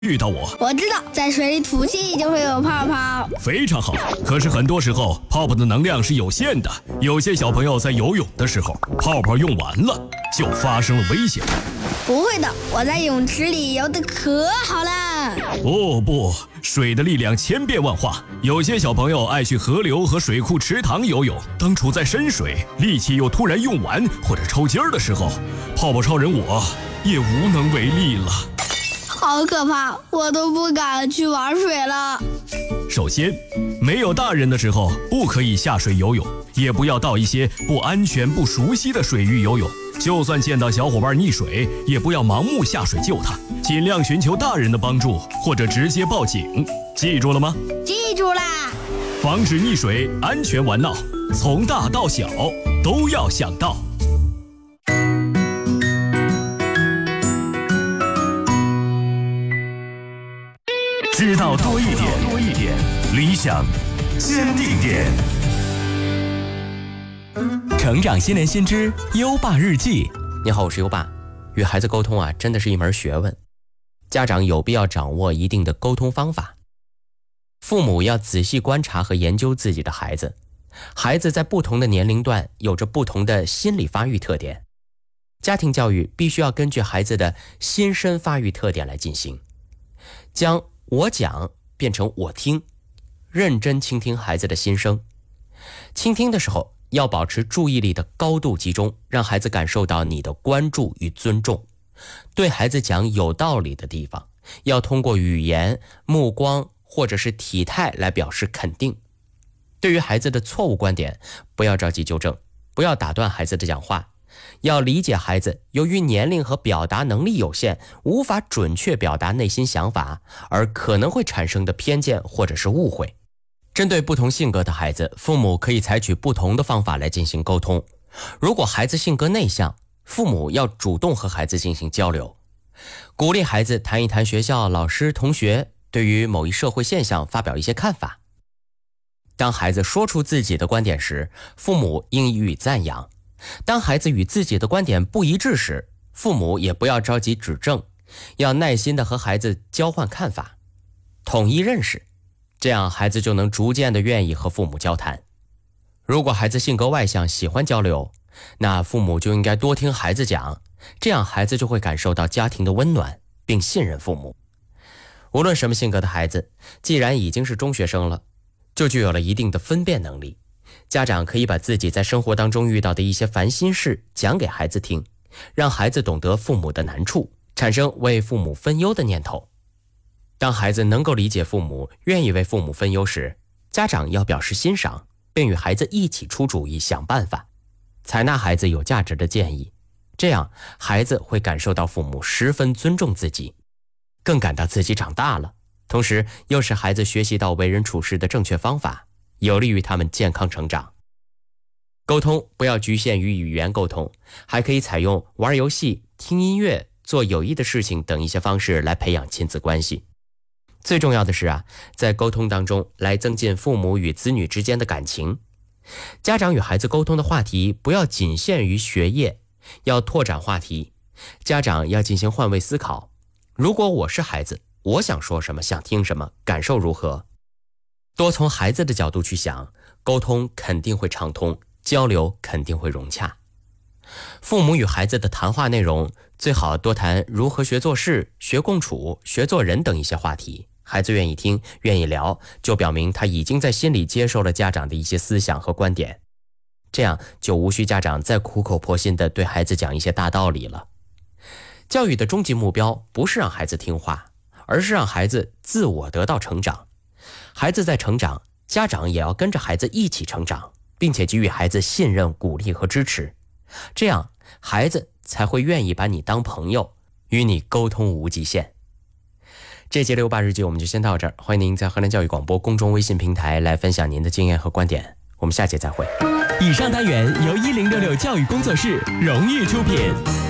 遇到我。 我知道，在水里吐气就会有泡泡。 非常好，可是很多时候泡泡的能量是有限的，有些小朋友在游泳的时候，泡泡用完了，就发生了危险。 不会的，我在泳池里游得可好了。 哦不，水的力量千变万化，有些小朋友爱去河流和水库、池塘游泳，当处在深水，力气又突然用完或者抽筋儿的时候，泡泡超人我也无能为力了。 好可怕，我都不敢去玩水了。 首先，没有大人的时候不可以下水游泳，也不要到一些不安全、不熟悉的水域游泳。就算见到小伙伴溺水，也不要盲目下水救他，尽量寻求大人的帮助，或者直接报警。记住了吗？ 记住啦！ 防止溺水，安全玩闹，从大到小都要想到。知道多一点，理想坚定点。 成长新年新知优爸日记。 你好，我是优爸。与孩子沟通啊，真的是一门学问。家长有必要掌握一定的沟通方法。父母要仔细观察和研究自己的孩子。孩子在不同的年龄段有着不同的心理发育特点。家庭教育必须要根据孩子的心身发育特点来进行，将我讲变成我听，认真倾听孩子的心声。倾听的时候要保持注意力的高度集中，让孩子感受到你的关注与尊重。对孩子讲有道理的地方，要通过语言、目光或者是体态来表示肯定。对于孩子的错误观点，不要着急纠正，不要打断孩子的讲话，要理解孩子由于年龄和表达能力有限，无法准确表达内心想法，而可能会产生的偏见或者是误会。针对不同性格的孩子，父母可以采取不同的方法来进行沟通。如果孩子性格内向，父母要主动和孩子进行交流，鼓励孩子谈一谈学校、老师、同学对于某一社会现象发表一些看法。当孩子说出自己的观点时，父母应予以赞扬。当孩子与自己的观点不一致时，父母也不要着急指正，要耐心地和孩子交换看法，统一认识，这样孩子就能逐渐地愿意和父母交谈。如果孩子性格外向，喜欢交流，那父母就应该多听孩子讲，这样孩子就会感受到家庭的温暖，并信任父母。无论什么性格的孩子，既然已经是中学生了，就具有了一定的分辨能力。家长可以把自己在生活当中遇到的一些烦心事讲给孩子听，让孩子懂得父母的难处，产生为父母分忧的念头。当孩子能够理解父母，愿意为父母分忧时，家长要表示欣赏，并与孩子一起出主意想办法，采纳孩子有价值的建议。这样孩子会感受到父母十分尊重自己，更感到自己长大了，同时又使孩子学习到为人处事的正确方法，有利于他们健康成长。沟通不要局限于语言沟通，还可以采用玩游戏、听音乐、做有益的事情等一些方式来培养亲子关系。最重要的是在沟通当中来增进父母与子女之间的感情。家长与孩子沟通的话题不要仅限于学业，要拓展话题。家长要进行换位思考，如果我是孩子，我想说什么，想听什么，感受如何？多从孩子的角度去想，沟通肯定会畅通，交流肯定会融洽。父母与孩子的谈话内容最好多谈如何学做事、学共处、学做人等一些话题。孩子愿意听，愿意聊，就表明他已经在心里接受了家长的一些思想和观点。这样就无需家长再苦口婆心地对孩子讲一些大道理了。教育的终极目标不是让孩子听话，而是让孩子自我得到成长。孩子在成长，家长也要跟着孩子一起成长，并且给予孩子信任、鼓励和支持。这样孩子才会愿意把你当朋友，与你沟通无极限。这节6·8日记我们就先到这儿，欢迎您在河南教育广播公众微信平台来分享您的经验和观点，我们下节再会。 以上单元由1066教育工作室荣誉出品。